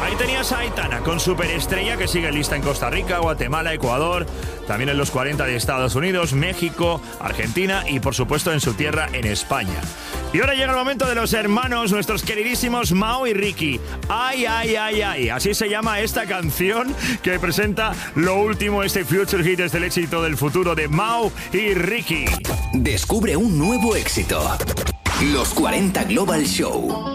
Ahí tenías a Aitana con Superestrella, que sigue lista en Costa Rica, Guatemala, Ecuador, también en los 40 de Estados Unidos, México, Argentina y por supuesto en su tierra, en España. Y ahora llega el momento de los hermanos, nuestros queridísimos Mao y Ricky. Ay, ay, ay, ay, así se llama esta canción que presenta lo último, este Future Hit, es el éxito del futuro de Mao y Ricky. Descubre un nuevo éxito. Los 40 Global Show.